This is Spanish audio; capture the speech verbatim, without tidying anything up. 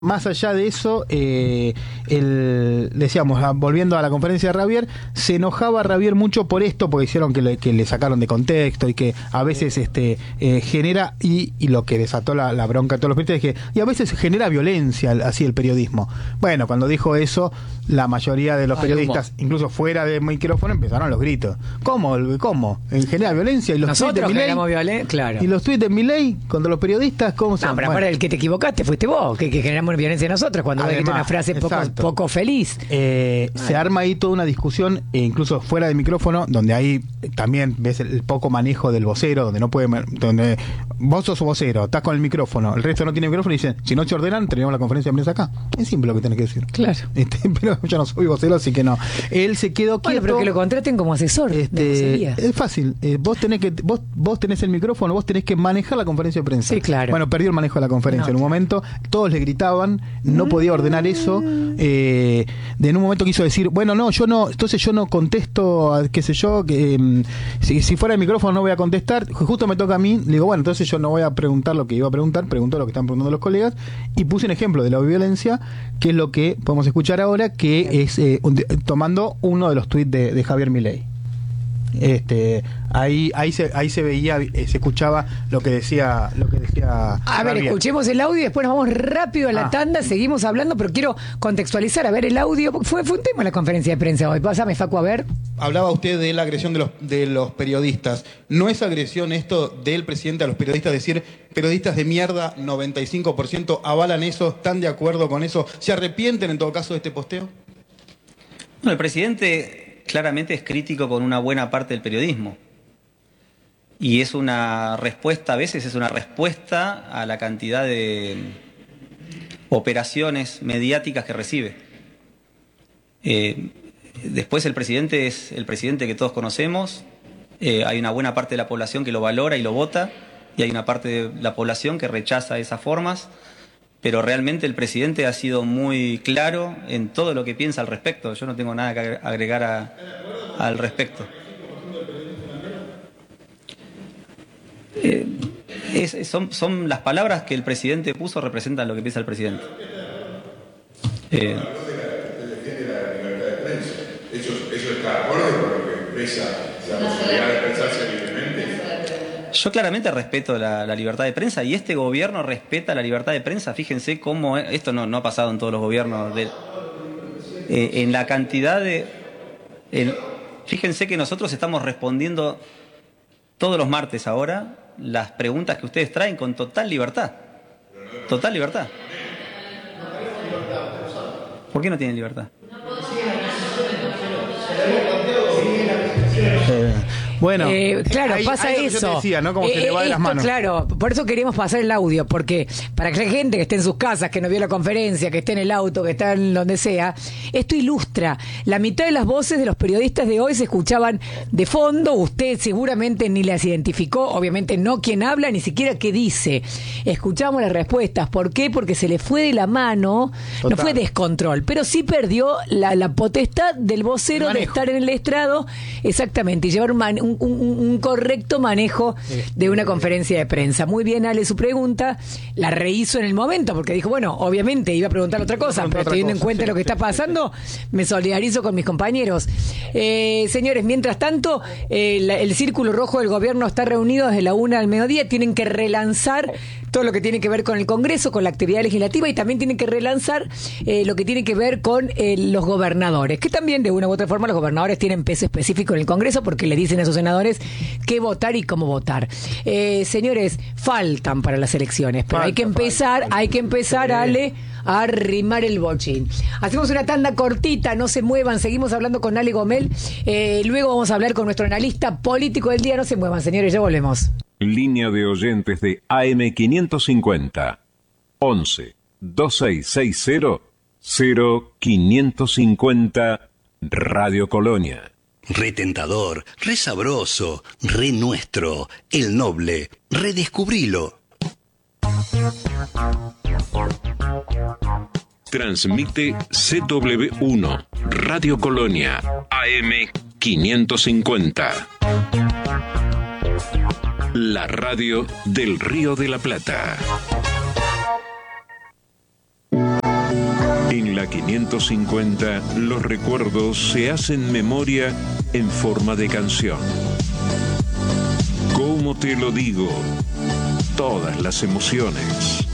Más allá de eso, eh, el, decíamos, volviendo a la conferencia de Ravier, se enojaba Ravier mucho por esto, porque hicieron que le, que le sacaron de contexto y que a veces este eh, genera, y, y lo que desató la, la bronca de todos los periodistas es que, y a veces genera violencia así el periodismo. Bueno, cuando dijo eso, la mayoría de los Ay, periodistas, ¿cómo? Incluso fuera de micrófono, empezaron los gritos. ¿Cómo? ¿Cómo? Genera violencia. Y los Nosotros generamos violencia, claro. Y los tuits de Milei contra los periodistas, ¿cómo son? No, pero bueno. aparte, el que te equivocaste fuiste vos, que, que generamos violencia nosotros cuando Además, dijiste una frase poco, poco feliz. Eh, se arma ahí toda una discusión, e incluso fuera de micrófono, donde ahí también ves el, el poco manejo del vocero, donde no puede, donde vos sos vocero, estás con el micrófono, el resto no tiene micrófono y dicen, si no te ordenan, tenemos la conferencia de prensa acá. Es simple lo que tenés que decir. Claro. Este, pero yo no soy vocero, así que no. Él se quedó quieto. Bueno, pero que lo contraten como asesor. Este, es fácil. Eh, vos tenés que, vos, vos tenés el micrófono, vos tenés que manejar la conferencia de prensa. Sí, claro. Bueno, perdió el manejo de la conferencia no. en un momento, todos le gritaban, no podía ordenar eso, eh, de en un momento quiso decir, bueno, no, yo no, entonces yo no contesto, a, qué sé yo, que eh, si, si fuera el micrófono no voy a contestar, justo me toca a mí, le digo, bueno, entonces yo no voy a preguntar lo que iba a preguntar, preguntó lo que están preguntando los colegas, y puse un ejemplo de la violencia, que es lo que podemos escuchar ahora, que es eh, un, tomando uno de los tuits de, de Javier Milei. Este, ahí ahí se ahí se veía, se escuchaba lo que decía lo que decía a ver, escuchemos el audio y después nos vamos rápido a la ah. tanda, seguimos hablando, pero quiero contextualizar, a ver el audio, fue, fue un tema en la conferencia de prensa hoy. Pásame, Facu, a ver. Hablaba usted de la agresión de los de los periodistas. ¿No es agresión esto del presidente a los periodistas, decir periodistas de mierda, noventa y cinco por ciento avalan eso, están de acuerdo con eso, se arrepienten en todo caso de este posteo? No, el presidente claramente es crítico con una buena parte del periodismo. Y es una respuesta, a veces es una respuesta a la cantidad de operaciones mediáticas que recibe. Eh, después el presidente es el presidente que todos conocemos, eh, hay una buena parte de la población que lo valora y lo vota, y hay una parte de la población que rechaza esas formas, pero realmente el presidente ha sido muy claro en todo lo que piensa al respecto. Yo no tengo nada que agregar a, al respecto. Eh, es, son, son las palabras que el presidente puso, representan lo que piensa el presidente. Eh, ¿Eso está de acuerdo con lo que expresa la posibilidad de expresarse libremente? Yo claramente respeto la, la libertad de prensa, y este gobierno respeta la libertad de prensa. Fíjense cómo esto no, no ha pasado en todos los gobiernos. De, eh, en la cantidad de... En, fíjense que nosotros estamos respondiendo todos los martes ahora las preguntas que ustedes traen con total libertad. Total libertad. ¿Por qué no tienen libertad? Eh, bueno, eh, claro, ahí, pasa ahí eso. Yo te decía, ¿no? Como eh, se le va de esto, las manos. Claro, por eso queríamos pasar el audio, porque para que la gente que esté en sus casas, que no vio la conferencia, que esté en el auto, que está en donde sea, esto ilustra. La mitad de las voces de los periodistas de hoy se escuchaban de fondo. Usted seguramente ni las identificó, obviamente no quién habla, ni siquiera qué dice. Escuchamos las respuestas. ¿Por qué? Porque se le fue de la mano. Total. No fue descontrol, pero sí perdió la, la potestad del vocero de estar en el estrado, exactamente, y llevar un, man, un, un, un correcto manejo de una conferencia de prensa. Muy bien, Ale, su pregunta la rehizo en el momento, porque dijo, bueno, obviamente iba a preguntar otra cosa, pero teniendo en cuenta lo que está pasando, me solidarizo con mis compañeros. Eh, señores, mientras tanto, eh, la, el Círculo Rojo del Gobierno está reunido desde la una al mediodía. Tienen que relanzar todo lo que tiene que ver con el Congreso, con la actividad legislativa, y también tienen que relanzar eh, lo que tiene que ver con eh, los gobernadores, que también de una u otra forma los gobernadores tienen peso específico en el Congreso, porque le dicen a sus senadores qué votar y cómo votar. Eh, señores, faltan para las elecciones, pero falta, hay que empezar, falta. hay que empezar, Ale, a arrimar el bochín. Hacemos una tanda cortita, no se muevan, seguimos hablando con Ale Gomel, eh, luego vamos a hablar con nuestro analista político del día. No se muevan, señores, ya volvemos. Línea de oyentes de A M quinientos cincuenta, once, dos seis seis cero, cero quinientos cincuenta, Radio Colonia. Re tentador, re sabroso, re nuestro, el noble, redescubrilo. Transmite C W uno, Radio Colonia, A M quinientos cincuenta. La radio del Río de la Plata. En la quinientos cincuenta, los recuerdos se hacen memoria en forma de canción. ¿Cómo te lo digo? Todas las emociones.